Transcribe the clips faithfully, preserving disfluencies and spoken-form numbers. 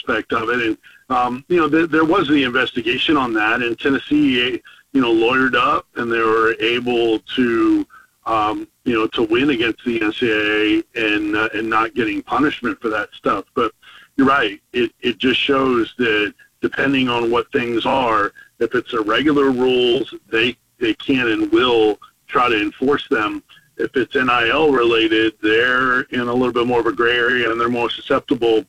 aspect of it. And, um, you know, th- there was the investigation on that, and Tennessee, you know, lawyered up, and they were able to, um, you know, to win against the N C double A and, uh, and not getting punishment for that stuff. But you're right. It, it just shows that depending on what things are, if it's irregular rules, they, they can and will try to enforce them. If it's N I L related, they're in a little bit more of a gray area, and they're more susceptible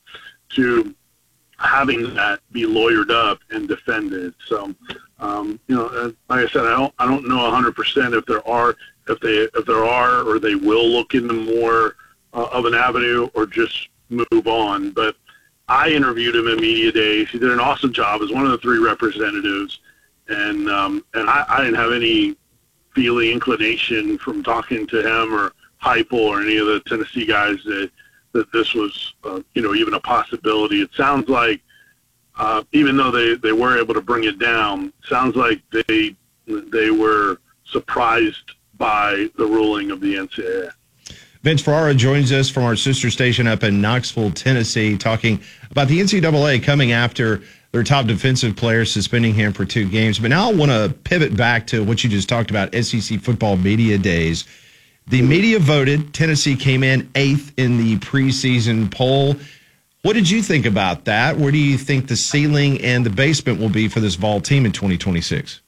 to having that be lawyered up and defended. So, um, you know, like I said, I don't, I don't know a hundred percent if there are, if they, if there are, or they will look into more uh, of an avenue or just move on. But I interviewed him in Media Days. He did an awesome job as one of the three representatives, and um, and I, I didn't have any feeling, inclination from talking to him or Heupel or any of the Tennessee guys that that this was, uh, you know, even a possibility. It sounds like, uh, even though they, they were able to bring it down, sounds like they they were surprised by the ruling of the N C double A. Vince Ferrara joins us from our sister station up in Knoxville, Tennessee, talking about the N C double A coming after their top defensive player, suspending him for two games. But now I want to pivot back to what you just talked about, S E C football media days. The media voted. Tennessee came in eighth in the preseason poll. What did you think about that? Where do you think the ceiling and the basement will be for this Vol team in twenty twenty-six?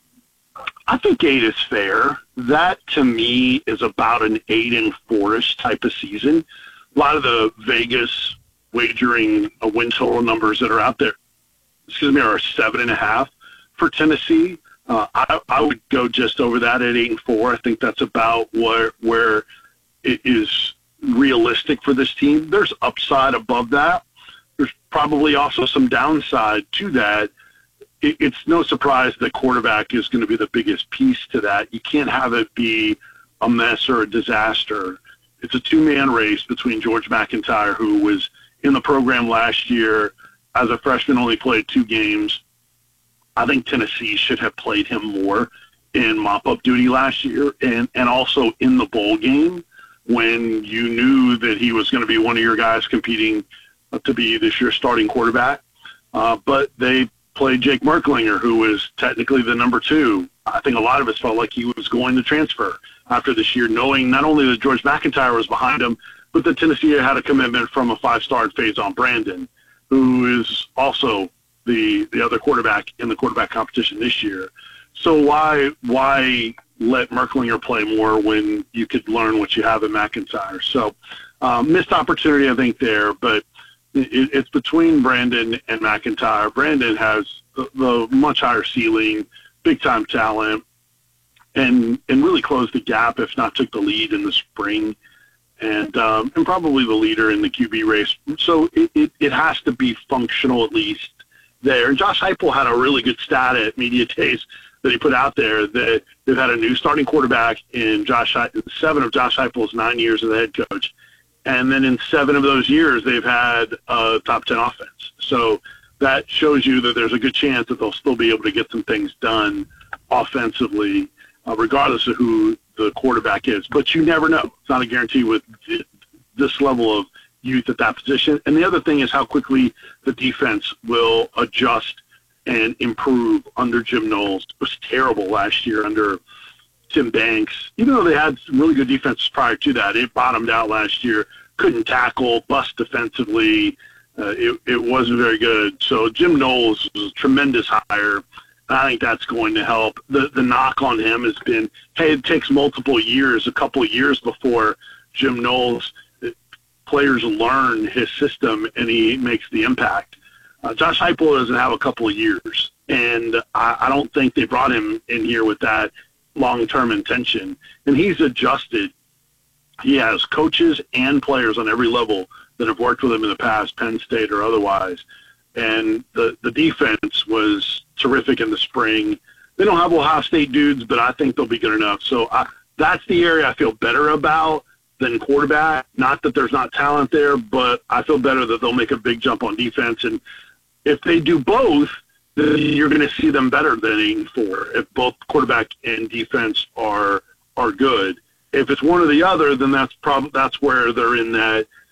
I think eight is fair. That, to me, is about an eight and four-ish type of season. A lot of the Vegas wagering uh, win total numbers that are out there, excuse me, are seven and a half for Tennessee. Uh, I, I would go just over that at eight and four. I think that's about where where it is realistic for this team. There's upside above that. There's probably also some downside to that. It, it's no surprise that quarterback is going to be the biggest piece to that. You can't have it be a mess or a disaster. It's a two-man race between George McIntyre, who was in the program last year, as a freshman only played two games. I think Tennessee should have played him more in mop-up duty last year, and, and also in the bowl game when you knew that he was going to be one of your guys competing to be this year's starting quarterback. Uh, but they played Jake Merklinger, who was technically the number two. I think a lot of us felt like he was going to transfer after this year, knowing not only that George McIntyre was behind him, but that Tennessee had a commitment from a five-star Faison Brandon, who is also the the other quarterback in the quarterback competition this year. So why why let Merklinger play more when you could learn what you have in McIntyre? So um, missed opportunity, I think, there, but it, it's between Brandon and McIntyre. Brandon has the, the much higher ceiling, big-time talent, and and really closed the gap, if not took the lead in the spring, and um, and probably the leader in the Q B race. So it, it, it has to be functional at least there. And Josh Heupel had a really good stat at Media Days that he put out there that they've had a new starting quarterback in Josh seven of Josh Heupel's nine years as the head coach. And then in seven of those years, they've had a top ten offense. So that shows you that there's a good chance that they'll still be able to get some things done offensively, uh, regardless of who the quarterback is. But you never know. It's not a guarantee with this level of youth at that position. And the other thing is how quickly the defense will adjust and improve under Jim Knowles. It was terrible last year under Tim Banks. Even though they had some really good defenses prior to that, it bottomed out last year. Couldn't tackle, bust defensively. Uh, it, it wasn't very good. So Jim Knowles was a tremendous hire. And I think that's going to help. The the knock on him has been, hey, it takes multiple years, a couple of years before Jim Knowles players learn his system and he makes the impact. Uh, Josh Heupel doesn't have a couple of years, and I, I don't think they brought him in here with that long-term intention. And he's adjusted. He has coaches and players on every level that have worked with him in the past, Penn State or otherwise. And the, the defense was terrific in the spring. They don't have Ohio State dudes, but I think they'll be good enough. So I, that's the area I feel better about than quarterback. Not that there's not talent there, but I feel better that they'll make a big jump on defense. And if they do both, then you're going to see them better than eight and four. If both quarterback and defense are are good. If it's one or the other, then that's probably that's where they're in that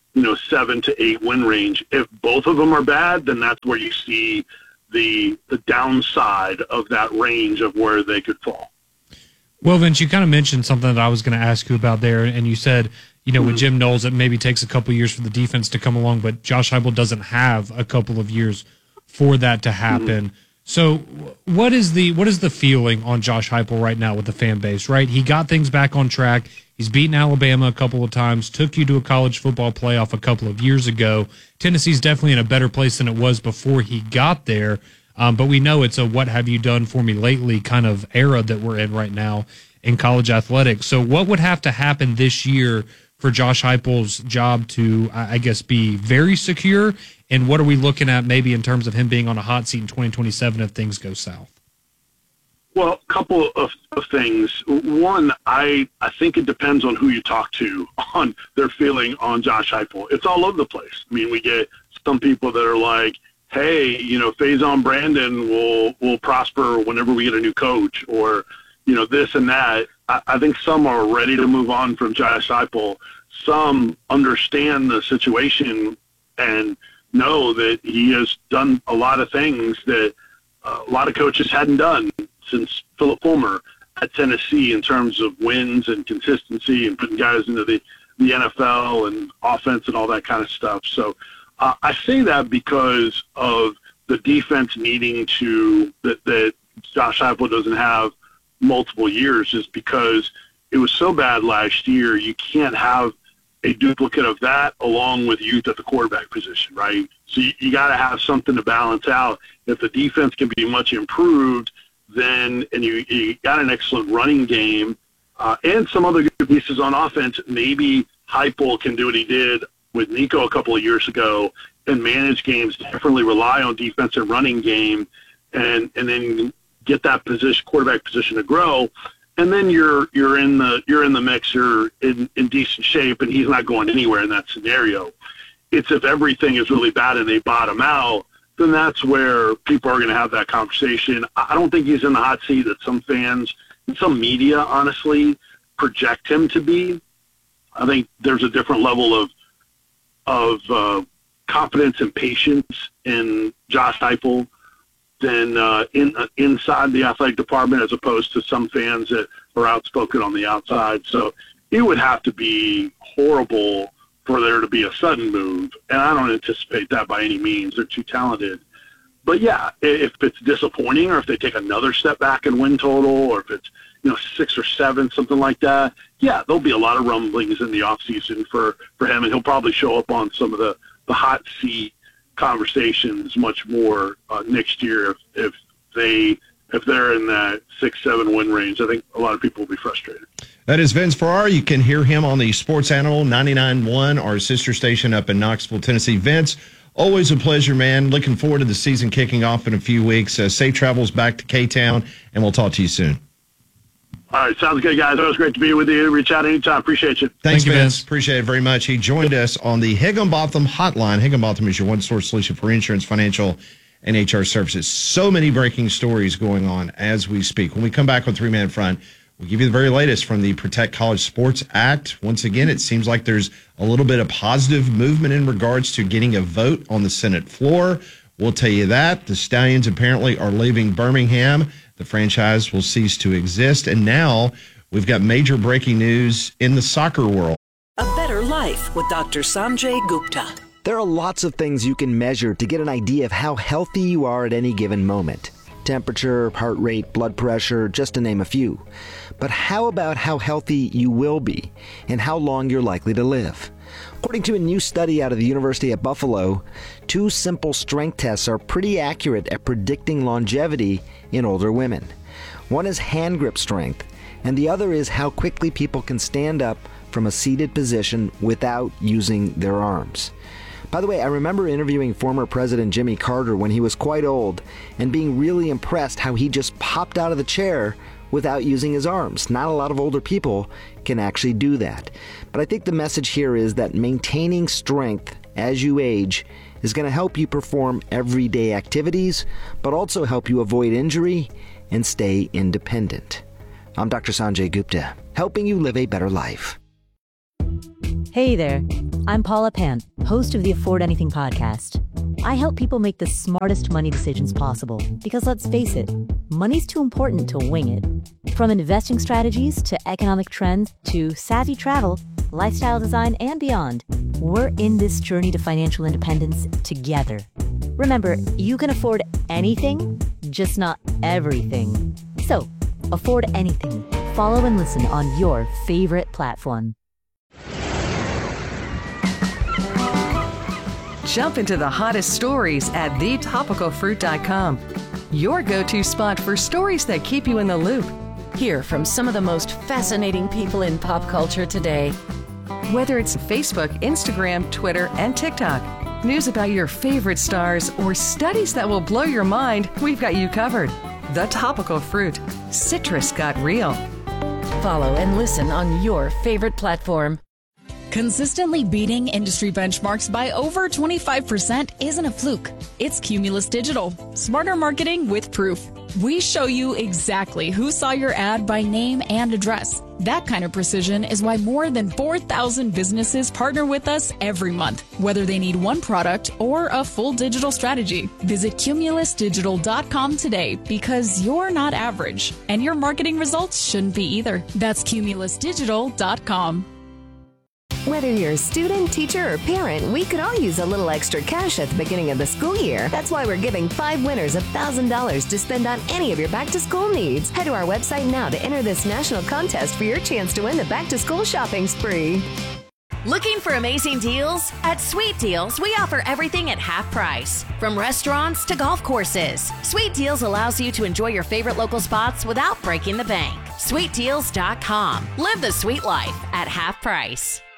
you know, seven to eight win range. If both of them are bad, then that's where you see the the downside of that range of where they could fall. Well, Vince, you kind of mentioned something that I was going to ask you about there, and you said, you know, with Jim Knowles, it maybe takes a couple of years for the defense to come along, but Josh Heupel doesn't have a couple of years for that to happen. Mm-hmm. So what is the what is the feeling on Josh Heupel right now with the fan base, right? He got things back on track. He's beaten Alabama a couple of times, took you to a college football playoff a couple of years ago. Tennessee's definitely in a better place than it was before he got there. Um, but we know it's a what have you done for me lately kind of era that we're in right now in college athletics. So what would have to happen this year for Josh Heupel's job to, I guess, be very secure? And what are we looking at maybe in terms of him being on a hot seat in twenty twenty-seven if things go south? Well, a couple of, of things. One, I, I think it depends on who you talk to on their feeling on Josh Heupel. It's all over the place. I mean, we get some people that are like, hey, you know, Faison Brandon will will prosper whenever we get a new coach, or, you know, this and that. I, I think some are ready to move on from Josh Heupel. Some understand the situation and know that he has done a lot of things that uh, a lot of coaches hadn't done since Philip Fulmer at Tennessee in terms of wins and consistency and putting guys into the, the N F L and offense and all that kind of stuff. So uh, I say that because of the defense needing to, that, that Josh Heupel doesn't have multiple years, is because it was so bad last year. You can't have a duplicate of that along with youth at the quarterback position, right? So you, you got to have something to balance out. If the defense can be much improved, then, and you, you got an excellent running game uh, and some other good pieces on offense, maybe Heupel can do what he did with Nico a couple of years ago and manage games differently, rely on defense and running game, and and then get that position, quarterback position, to grow. And then you're you're in the you're in the mix. You're in, in decent shape, and he's not going anywhere in that scenario. It's if everything is really bad and they bottom out, then that's where people are going to have that conversation. I don't think he's in the hot seat that some fans and some media, honestly, project him to be. I think there's a different level of of uh, confidence and patience in Josh Heupel than uh, in uh, inside the athletic department, as opposed to some fans that are outspoken on the outside. So it would have to be horrible for there to be a sudden move, and I don't anticipate that by any means. They're too talented. But yeah, if it's disappointing, or if they take another step back in win total, or if it's, you know, six or seven, something like that, yeah, there'll be a lot of rumblings in the offseason for, for him, and he'll probably show up on some of the, the hot seat conversations much more uh, next year if, if they if they're in that six, seven win range. I think a lot of people will be frustrated. That is Vince Farrar. You can hear him on the Sports Animal ninety-nine point one, our sister station up in Knoxville, Tennessee. Vince, always a pleasure, man. Looking forward to the season kicking off in a few weeks. Uh, safe travels back to K-Town, and we'll talk to you soon. All right, sounds good, guys. It was great to be with you. Reach out anytime. Appreciate you. Thanks, Thank you, Vince. Vince. Appreciate it very much. He joined us on the Higginbotham Hotline. Higginbotham is your one-source solution for insurance, financial, and H R services. So many breaking stories going on as we speak. When we come back on Three Man Front, we'll give you the very latest from the Protect College Sports Act. Once again, it seems like there's a little bit of positive movement in regards to getting a vote on the Senate floor. We'll tell you that. The Stallions apparently are leaving Birmingham. The franchise will cease to exist. And now we've got major breaking news in the soccer world. A better life with Doctor Sanjay Gupta. There are lots of things you can measure to get an idea of how healthy you are at any given moment. Temperature, heart rate, blood pressure, just to name a few. But how about how healthy you will be and how long you're likely to live? According to a new study out of the University of Buffalo, two simple strength tests are pretty accurate at predicting longevity in older women. One is hand grip strength, and the other is how quickly people can stand up from a seated position without using their arms. By the way, I remember interviewing former President Jimmy Carter when he was quite old and being really impressed how he just popped out of the chair without using his arms. Not a lot of older people can actually do that. But I think the message here is that maintaining strength as you age is going to help you perform everyday activities, but also help you avoid injury and stay independent. I'm Doctor Sanjay Gupta, helping you live a better life. Hey there, I'm Paula Pant, host of the Afford Anything podcast. I help people make the smartest money decisions possible because, let's face it, money's too important to wing it. From investing strategies to economic trends to savvy travel, lifestyle design, and beyond, we're in this journey to financial independence together. Remember, you can afford anything, just not everything. So, afford anything. Follow and listen on your favorite platform. Jump into the hottest stories at the topical fruit dot com. Your go-to spot for stories that keep you in the loop. Hear from some of the most fascinating people in pop culture today. Whether it's Facebook, Instagram, Twitter, and TikTok, news about your favorite stars, or studies that will blow your mind, we've got you covered. The Topical Fruit. Citrus got real. Follow and listen on your favorite platform. Consistently beating industry benchmarks by over twenty-five percent isn't a fluke. It's Cumulus Digital. Smarter marketing with proof. We show you exactly who saw your ad by name and address. That kind of precision is why more than four thousand businesses partner with us every month, whether they need one product or a full digital strategy. Visit cumulus digital dot com today because you're not average, and your marketing results shouldn't be either. That's cumulus digital dot com. Whether you're a student, teacher, or parent, we could all use a little extra cash at the beginning of the school year. That's why we're giving five winners one thousand dollars to spend on any of your back-to-school needs. Head to our website now to enter this national contest for your chance to win the back-to-school shopping spree. Looking for amazing deals? At Sweet Deals, we offer everything at half price. From restaurants to golf courses, Sweet Deals allows you to enjoy your favorite local spots without breaking the bank. sweet deals dot com. Live the sweet life at half price.